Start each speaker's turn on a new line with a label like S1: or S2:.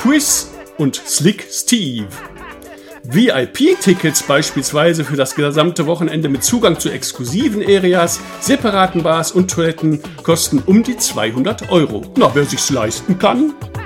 S1: Quiz und Slick Steve. VIP-Tickets beispielsweise für das gesamte Wochenende mit Zugang zu exklusiven Areas, separaten Bars und Toiletten kosten um die 200 €. Na, wer sich's leisten kann?